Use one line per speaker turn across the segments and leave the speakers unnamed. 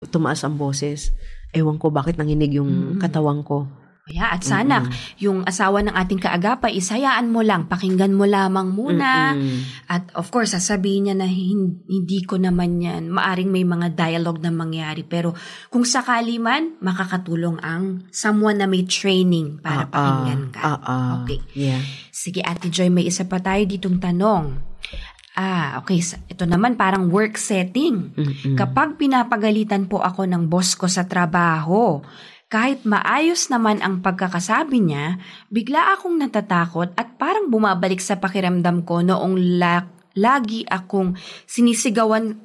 tumaas ang boses. Ewan ko bakit nanginig yung katawan ko.
Kaya at sana yung asawa ng ating kaagapay, isayaan mo lang, pakinggan mo lamang muna. At of course, sasabihin niya na hindi ko naman yan. Maaring may mga dialogue na mangyari. Pero kung sakali man, makakatulong ang someone na may training para pakinggan ka. Okay.
Yeah.
Sige, Ate Joy, may isa pa tayo ditong tanong. Okay. Ito naman parang work setting. Kapag pinapagalitan po ako ng boss ko sa trabaho, kahit maayos naman ang pagkakasabi niya, bigla akong natatakot at parang bumabalik sa pakiramdam ko noong lagi akong sinisigawan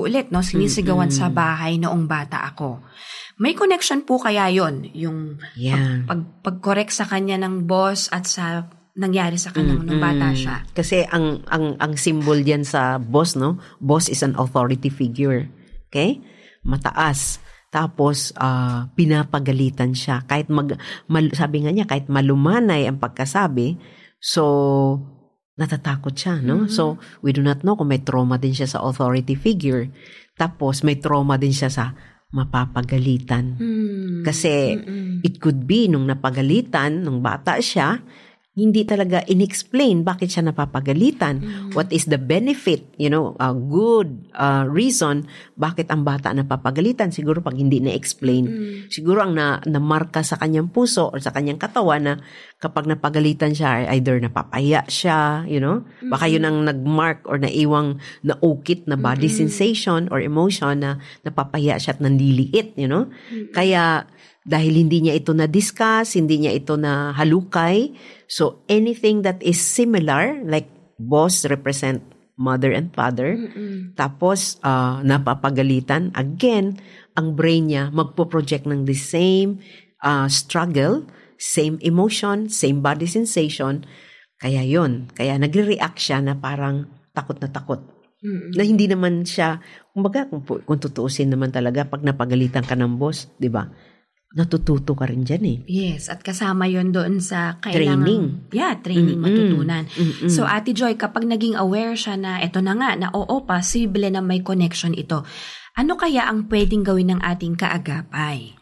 sa bahay noong bata ako. May connection po kaya yon yung pag-correct sa kanya ng boss at sa nangyari sa kanya nung bata siya.
Kasi ang symbol diyan sa boss, no? Boss is an authority figure. Okay? Mataas. Tapos, pinapagalitan siya. Kahit sabi nga niya, kahit malumanay ang pagkasabi, so, natatakot siya, no? So, we do not know kung may trauma din siya sa authority figure. Tapos, may trauma din siya sa mapapagalitan. Kasi, it could be, nung napagalitan, nung bata siya, hindi talaga inexplain bakit siya napapagalitan. What is the benefit, a good reason bakit ang bata napapagalitan. Siguro pag hindi na-explain, siguro ang namarka sa kanyang puso or sa kanyang katawan na kapag napagalitan siya, either napapaya siya, baka yun ang nagmark or naiwang naukit na body sensation or emotion na napapaya siya at nanliliit, Kaya, dahil hindi niya ito na-discuss, hindi niya ito na halukay, so anything that is similar, like boss represent mother and father, tapos napapagalitan, again, ang brain niya magpo-project ng the same struggle, same emotion, same body sensation, kaya nagre-react siya na parang takot na takot. Na hindi naman siya, kumbaga, kung tutuusin naman talaga, pag napagalitan ka ng boss, di ba? Natututo ka rin dyan eh.
Yes, at kasama yon doon sa kailangan... Training matutunan. So, Ate Joy, kapag naging aware siya na eto na nga, na posible na may connection ito, ano kaya ang pwedeng gawin ng ating kaagapay?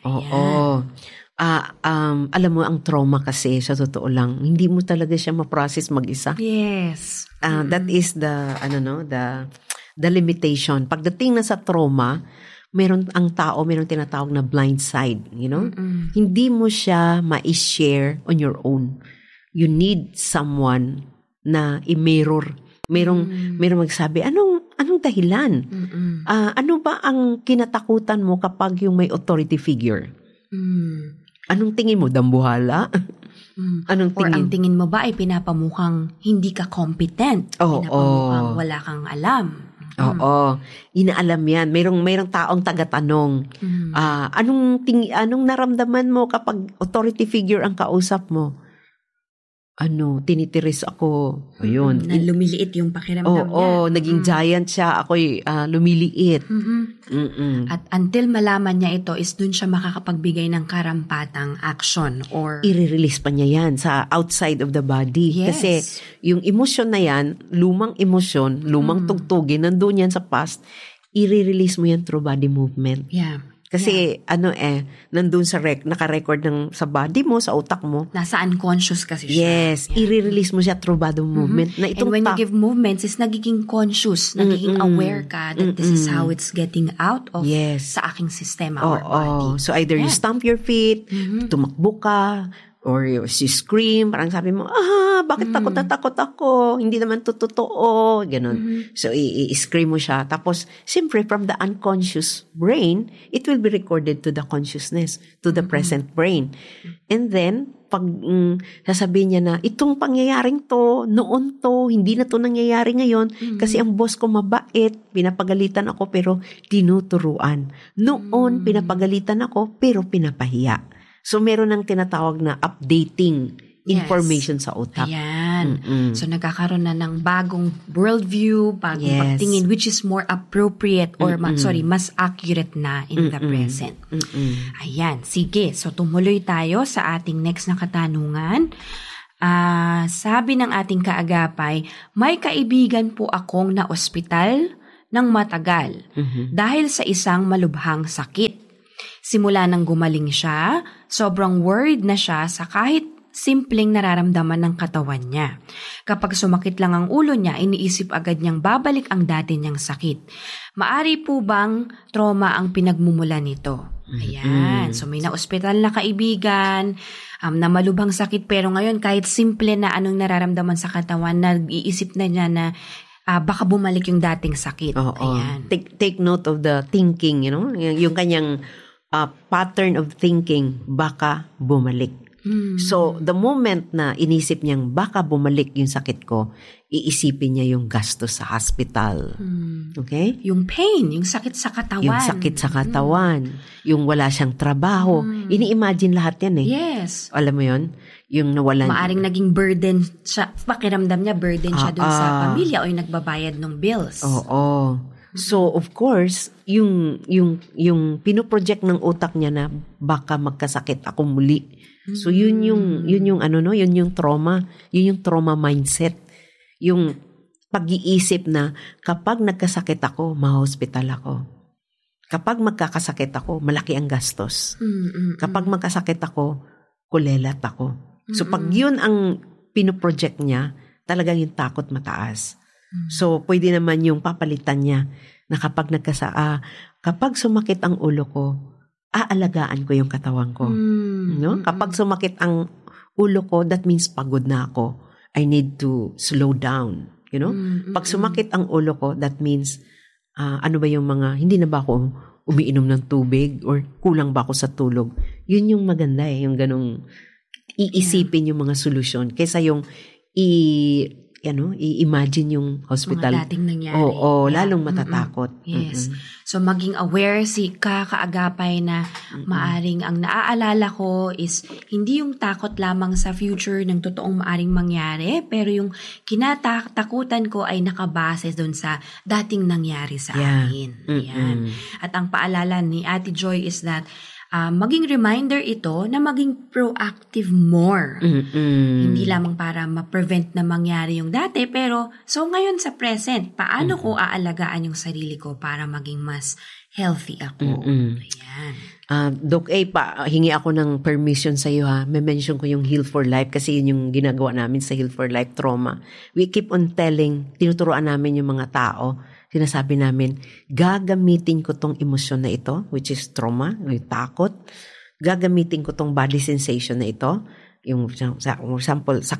Alam mo, ang trauma kasi, sa totoo lang, hindi mo talaga siya ma-process mag-isa.
Yes.
That is the limitation. Pagdating na sa trauma, meron tinatawag na blind side, Hindi mo siya ma-share on your own. You need someone na i-mirror. Merong magsabi, anong dahilan? Ano ba ang kinatakutan mo kapag yung may authority figure? Anong tingin mo? Dambuhala? Anong tingin?
Or ang tingin mo ba ay pinapamukhang hindi ka competent? Pinapamukhang wala kang alam?
Oo, inaalam yan. Mayroong taong tagatanong. Anong naramdaman mo kapag authority figure ang kausap mo? Tinitiris ako. Ayun.
Na lumiliit yung pakiramdam niya.
Naging giant siya. Ako'y lumiliit.
At until malaman niya ito, is dun siya makakapagbigay ng karampatang action or...
I-release pa niya yan sa outside of the body.
Yes.
Kasi yung emosyon na yan, lumang emosyon, lumang tugtugin, nandun yan sa past, i-release mo yan through body movement.
Yeah.
Kasi nandun sa naka-record sa body mo, sa utak mo.
Nasa unconscious kasi siya.
Yes, i-release mo siya through body movement. Na
And when you give movements, is nagiging conscious, nagiging aware ka that this is how it's getting out of sa aking sistema or body.
So either you stomp your feet, tumakbo ka, or you scream, parang sabi mo, bakit takot na takot ako? Hindi naman totoo. Ganon. So, i-scream mo siya. Tapos, siyempre, from the unconscious brain, it will be recorded to the consciousness, to the present brain. And then, pag sasabihin niya na, itong pangyayaring to, noon to, hindi na to nangyayari ngayon, kasi ang boss ko mabait, pinapagalitan ako, pero tinuturuan. Noon, pinapagalitan ako, pero pinapahiya. So, meron ng tinatawag na updating information sa utak.
Ayan. So, nagkakaroon na ng bagong worldview, bagong pagtingin, which is more appropriate or, mas accurate na in the present. Ayan. Sige. So, tumuloy tayo sa ating next na katanungan. Sabi ng ating kaagapay, may kaibigan po akong na ospital ng matagal dahil sa isang malubhang sakit. Simula nang gumaling siya, sobrang worried na siya sa kahit simpleng nararamdaman ng katawan niya. Kapag sumakit lang ang ulo niya, iniisip agad niyang babalik ang dati niyang sakit. Maari po bang trauma ang pinagmumula nito? Ayan. So may na-ospital na kaibigan, na malubhang sakit, pero ngayon kahit simple na anong nararamdaman sa katawan, nag-iisip na niya na baka bumalik yung dating sakit. Ayan.
Take note of the thinking, yung kanyang pattern of thinking, baka bumalik. So, the moment na inisip niyang baka bumalik yung sakit ko, iisipin niya yung gastos sa hospital. Okay?
Yung pain, yung sakit sa katawan.
Yung sakit sa katawan. Yung wala siyang trabaho. Ini-imagine lahat yan eh.
Yes.
Alam mo yun? Yung nawalan.
Maaring naging burden siya, pakiramdam niya burden siya dun sa pamilya o yung nagbabayad ng bills.
Oo. So, of course, yung pinoproject ng utak niya na baka magkasakit ako muli. So, yun yung trauma. Yun yung trauma mindset. Yung pag-iisip na kapag nagkasakit ako, ma-hospital ako. Kapag magkakasakit ako, malaki ang gastos. Kapag magkasakit ako, kulelat ako. So, pag yun ang pinoproject niya, talagang yung takot mataas. So, pwede naman yung papalitan niya na kapag sumakit ang ulo ko, aalagaan ko yung katawan ko. No? Kapag sumakit ang ulo ko, that means pagod na ako. I need to slow down. Pag sumakit ang ulo ko, that means, ano ba yung hindi na ba ako umiinom ng tubig or kulang ba ako sa tulog? Yun yung maganda yung ganong iisipin yung mga solusyon. Kaysa yung i-imagine yung hospital.
Mga dating nangyari.
Oo, lalong matatakot.
Yes. So, maging aware si kakaagapay na maaring ang naaalala ko is hindi yung takot lamang sa future ng totoong maaring mangyari, pero yung kinatakutan ko ay nakabase doon sa dating nangyari sa akin. Yan. At ang paalala ni Ate Joy is that maging reminder ito na maging proactive more. Hindi lamang para ma-prevent na mangyari yung dati, pero so ngayon sa present, paano ko aalagaan yung sarili ko para maging mas healthy ako? Ayan.
Doc A, hingi ako ng permission sa iyo ha. May mention ko yung Heal for Life kasi yun yung ginagawa namin sa Heal for Life Trauma. We keep on tinuturoan namin yung mga tao. Sinasabi namin, gagamitin ko tong emosyon na ito, which is trauma, yung takot. Gagamitin ko tong body sensation na ito, yung, for example,